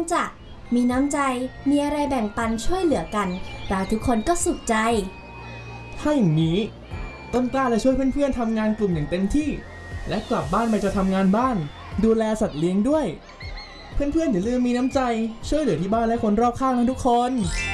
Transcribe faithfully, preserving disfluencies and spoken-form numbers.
จ้ะมีน้ำใจมีอะไรแบ่งปันช่วยเหลือกันเราทุกคนก็สุขใจถ้าอย่างนี้ต้นกล้าจะช่วยเพื่อนๆทำงานกลุ่มอย่างเต็มที่และกลับบ้านไปจะทำงานบ้านดูแลสัตว์เลี้ยงด้วยเพื่อนๆอย่าลืมมีน้ำใจช่วยเหลือที่บ้านและคนรอบข้างนะทุกคน